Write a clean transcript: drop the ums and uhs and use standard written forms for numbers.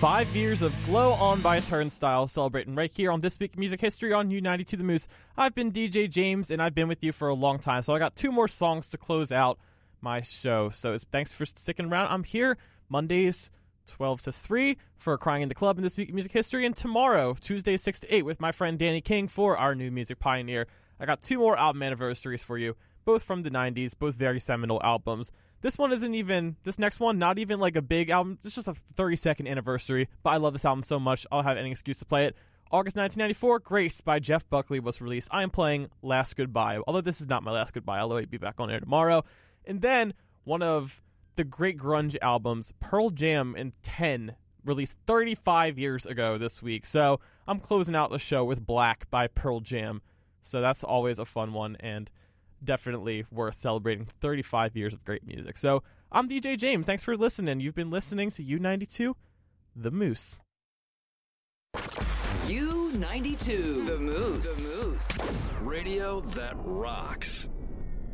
5 years of Glow On by Turnstile, celebrating right here on This Week in Music History on U92 The Moose. I've been DJ James, and I've been with you for a long time, so I got 2 more songs to close out my show. So thanks for sticking around. I'm here Mondays 12 to 3 for Crying in the Club in This Week in Music History, and tomorrow, Tuesday 6 to 8, with my friend Danny King for our New Music Pioneer. I got 2 more album anniversaries for you, both from the 90s, both very seminal albums. This next one, not even like a big album. It's just a 32nd anniversary, but I love this album so much, I'll have any excuse to play it. August 1994, Grace by Jeff Buckley was released. I am playing Last Goodbye, although this is not my last goodbye, although I'll be back on air tomorrow. And then, one of the great grunge albums, Pearl Jam in 10, released 35 years ago this week. So, I'm closing out the show with Black by Pearl Jam. So that's always a fun one, and definitely worth celebrating 35 years of great music. So I'm DJ James. Thanks for listening. You've been listening to U92 The Moose. U92 The Moose. Radio that rocks.